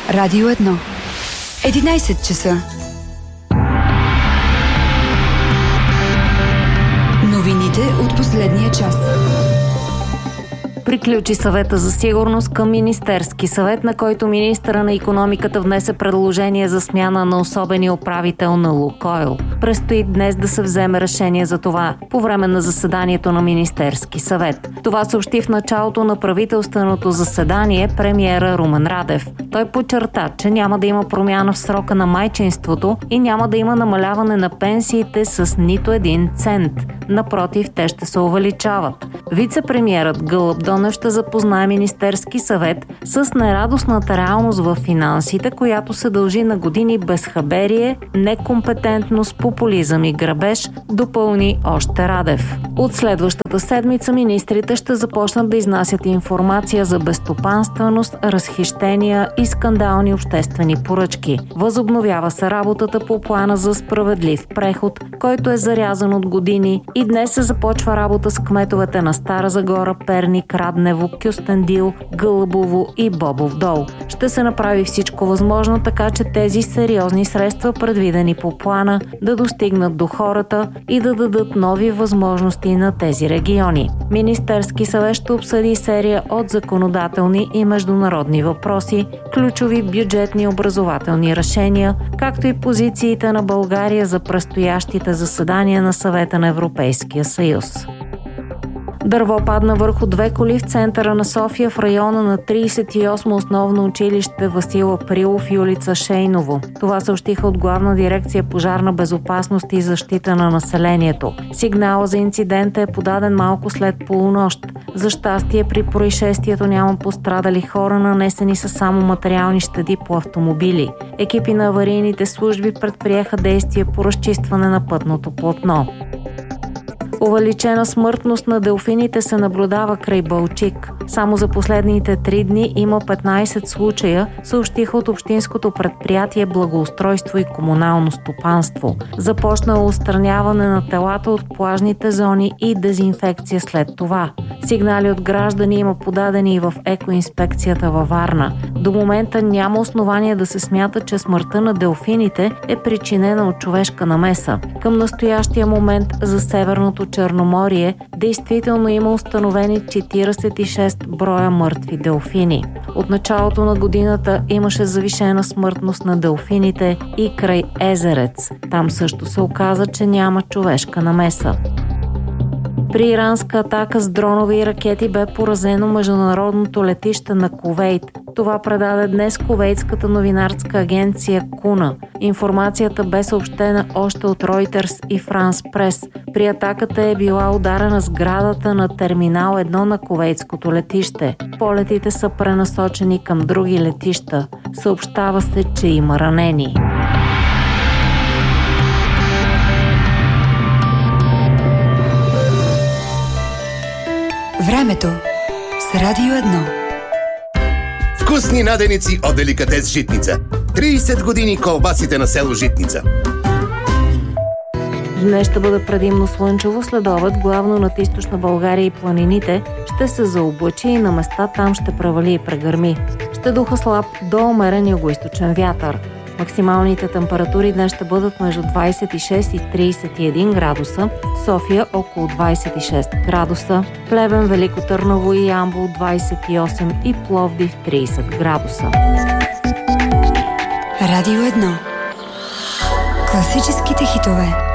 Радио 1. 11 часа. Новините от последния час. Приключи съвета за сигурност към Министерски съвет, на който министъра на икономиката внесе предложение за смяна на особения управител на Лукойл. Предстои днес да се вземе решение за това по време на заседанието на Министерски съвет. Това съобщи в началото на правителственото заседание премиера Румен Радев. Той подчерта, че няма да има промяна в срока на майчинството и няма да има намаляване на пенсиите с нито един цент. Напротив, те ще се увеличават. Вице-премиерът Гълъб Донев ще запознае Министерски съвет с нерадостната реалност в финансите, която се дължи на години безхаберие, некомпетентност, популизъм и грабеж, допълни още Радев. От следващата седмица министрите ще започнат да изнасят информация за безстопанственост, разхищения и скандални обществени поръчки. Възобновява се работата по плана за справедлив преход, който е зарязан от години, и днес се започва работа с кметовете на Стара Загора, Перник, Раднево, Кюстендил, Гълъбово и Бобов дол. Ще се направи всичко възможно, така че тези сериозни средства, предвидени по плана, да достигнат до хората и да дадат нови възможности на тези региони. Министерски съвет ще обсъди серия от законодателни и международни въпроси, ключови бюджетни и образователни решения, както и позициите на България за предстоящите заседания на Съвета на Европейския съюз. Дърво падна върху две коли в центъра на София в района на 38 основно училище Васил Априлов и улица Шейново. Това съобщиха от Главна дирекция пожарна безопасност и защита на населението. Сигнала за инцидента е подаден малко след полунощ. За щастие при происшествието няма пострадали хора, нанесени са само материални щети по автомобили. Екипи на аварийните служби предприеха действия по разчистване на пътното платно. Увеличена смъртност на делфините се наблюдава край Балчик. Само за последните 3 дни има 15 случая, съобщиха от общинското предприятие Благоустройство и комунално стопанство. Започнало отстраняване на телата от плажните зони и дезинфекция след това. Сигнали от граждани има подадени и в екоинспекцията във Варна. До момента няма основание да се смята, че смъртта на делфините е причинена от човешка намеса. Към настоящия момент за Северното Черноморие действително има установени 46 броя мъртви делфини. От началото на годината имаше завишена смъртност на делфините и край Езерец. Там също се оказа, че няма човешка намеса. При иранска атака с дронове и ракети бе поразено международното летище на Кувейт. Това предаде днес кувейтската новинарска агенция Куна. Информацията бе съобщена още от Reuters и France Press. При атаката е била ударена сградата на терминал 1 на кувейтското летище. Полетите са пренасочени към други летища. Съобщава се, че има ранени. Времето с Радио 1. Вкусни наденици от Деликатес Житница. 30 години колбасите на село Житница. Днес ще бъде предимно слънчево, след обед главно над източна България и планините ще се заоблачи и на места там ще превали и прегърми. Ще духа слаб до умерен югоизточен вятър. Максималните температури днес ще бъдат между 26 и 31 градуса, София около 26 градуса, Плевен, Велико Търново и Ямбол 28 и Пловдив 30 градуса. Радио 1. Класическите хитове.